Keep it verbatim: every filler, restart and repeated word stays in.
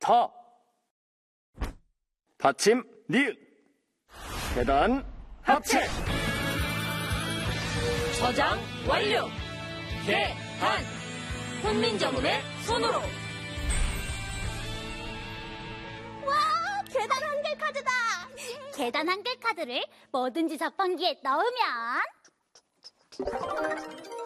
사. 받침 니은. 계단 합체. 저장 완료. 계단. 훈민정음의 손으로. 와, 계단 한글 카드다. 계단 한글 카드를 뭐든지 자판기에 넣으면